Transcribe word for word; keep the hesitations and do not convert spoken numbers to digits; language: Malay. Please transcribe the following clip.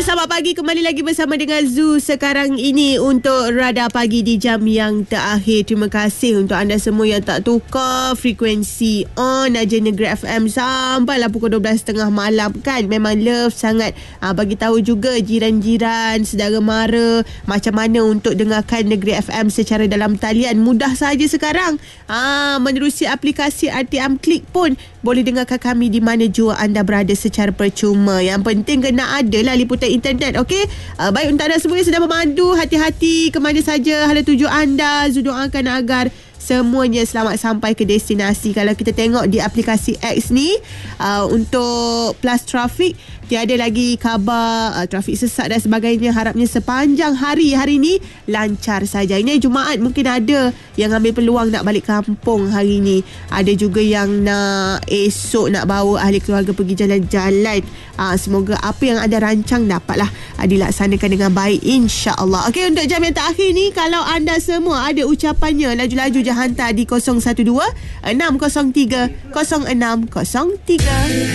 selamat pagi. Kembali lagi bersama dengan Zoo sekarang ini untuk Radar Pagi di jam yang terakhir. Terima kasih untuk anda semua yang tak tukar frekuensi on aja Negeri F M sampailah pukul dua belas tiga puluh malam kan. Memang love sangat. Ha, bagi tahu juga jiran-jiran, saudara mara macam mana untuk dengarkan Negeri F M secara dalam talian. Mudah saja sekarang. Ha, menerusi aplikasi R T M Klik pun boleh dengarkan kami di mana jua anda berada secara percuma. Yang penting kena ada lah liputan internet, okey? Uh, baik untuk anda semua yang sedang memandu, hati-hati ke mana saja hala tuju anda. Zu doakan agar semuanya selamat sampai ke destinasi. Kalau kita tengok di aplikasi X ni, uh, untuk plus trafik, tiada lagi khabar uh, trafik sesak dan sebagainya. Harapnya sepanjang hari hari ni lancar saja. Ini Jumaat, mungkin ada yang ambil peluang nak balik kampung hari ni. Ada juga yang nak esok nak bawa ahli keluarga pergi jalan-jalan. Uh, semoga apa yang ada rancang dapatlah uh, dilaksanakan dengan baik, insya-Allah. Okey, untuk jam yang terakhir ni, kalau anda semua ada ucapannya, laju-laju je hantar di kosong satu dua enam kosong tiga kosong enam kosong tiga.